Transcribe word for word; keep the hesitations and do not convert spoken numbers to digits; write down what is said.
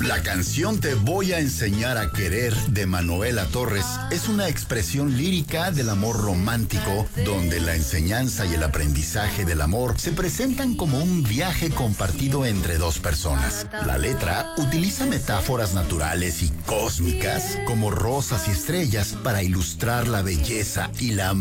La canción Te voy a enseñar a querer de Manuela Torres es una expresión lírica del amor romántico, donde la enseñanza y el aprendizaje del amor se presentan como un viaje compartido entre dos personas. La letra utiliza metáforas naturales y cósmicas como rosas y estrellas para ilustrar la belleza y la